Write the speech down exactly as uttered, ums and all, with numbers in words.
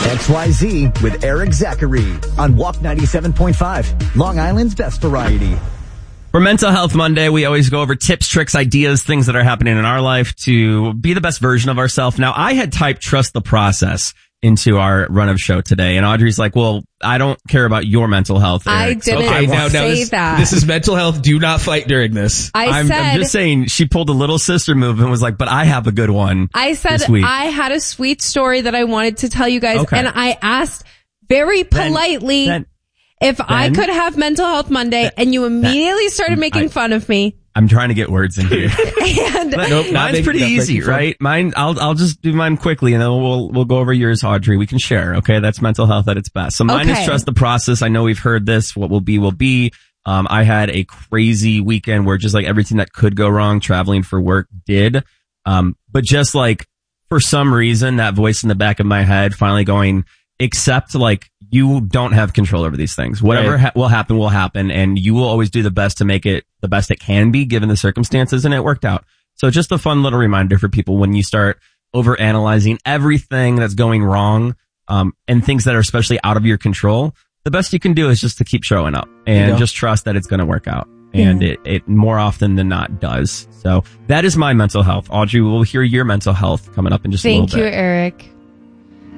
X Y Z with Eric Zachary on Walk ninety-seven point five, Long Island's best variety. For Mental Health Monday, we always go over tips, tricks, ideas, things that are happening in our life to be the best version of ourselves. Now, I had typed trust the process into our run of show today, and Audrey's like, well, I don't care about your mental health, Eric. I didn't okay, now, now, say this, that. This is mental health. Do not fight during this. I I'm, said, I'm just saying she pulled a little sister move and was like, but I have a good one. I said this week. I had a sweet story that I wanted to tell you guys, Okay. and I asked very politely Then, then, if I then- could have Mental Health Monday, and you immediately started making I- fun of me. I'm trying to get words in here. And But Nope, not mine's making- pretty not easy, making fun. right? Mine, I'll, I'll just do mine quickly and then we'll, we'll go over yours, Audrey. We can share, okay? That's mental health at its best. So mine Okay. is trust the process. I know we've heard this. What will be, will be. Um, I had a crazy weekend where just like everything that could go wrong traveling for work did. Um, but just like for some reason, that voice in the back of my head finally going, except like you don't have control over these things. Whatever Right. ha- will happen will happen, and you will always do the best to make it the best it can be given the circumstances, and it worked out. So just a fun little reminder for people when you start overanalyzing everything that's going wrong, um, and things that are especially out of your control. The best you can do is just to keep showing up and go. just trust that it's going to work out. And Yeah. it, it more often than not does. So that is my mental health. Audrey, we'll hear your mental health coming up in just a Thank little you, bit. Eric.